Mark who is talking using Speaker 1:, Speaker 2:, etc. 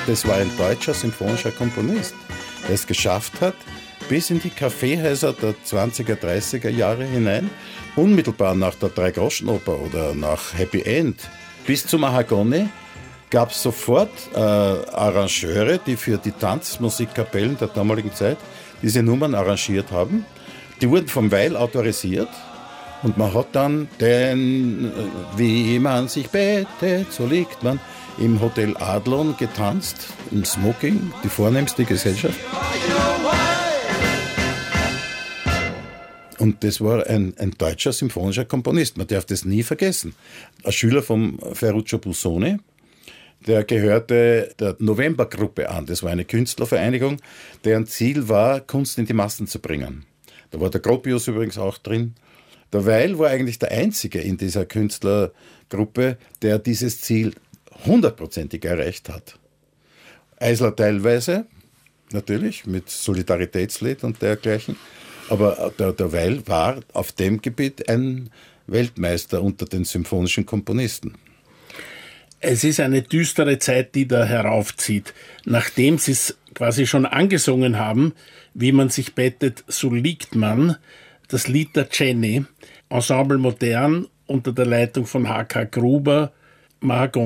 Speaker 1: das war ein deutscher symphonischer Komponist, der es geschafft hat, bis in die Kaffeehäuser der 20er, 30er Jahre hinein, unmittelbar nach der Dreigroschenoper oder nach Happy End, bis zum Mahagoni, gab es sofort Arrangeure, die für die Tanzmusikkapellen der damaligen Zeit diese Nummern arrangiert haben. Die wurden vom Weil autorisiert und man hat dann den, wie man sich bettet, so liegt man, im Hotel Adlon getanzt, im Smoking, die vornehmste Gesellschaft. Und das war ein deutscher symphonischer Komponist, man darf das nie vergessen. Ein Schüler von Ferruccio Busoni, der gehörte der Novembergruppe an. Das war eine Künstlervereinigung, deren Ziel war, Kunst in die Massen zu bringen. Da war der Gropius übrigens auch drin. Der Weil war eigentlich der Einzige in dieser Künstlergruppe, der dieses Ziel 100%ig erreicht hat. Eisler teilweise, natürlich, mit Solidaritätslied und dergleichen. Aber der Weil war auf dem Gebiet ein Weltmeister unter den symphonischen Komponisten.
Speaker 2: Es ist eine düstere Zeit, die da heraufzieht. Nachdem Sie es quasi schon angesungen haben, wie man sich bettet, so liegt man, das Lied der Jenny, Ensemble Modern unter der Leitung von H.K. Gruber, Mahagoni.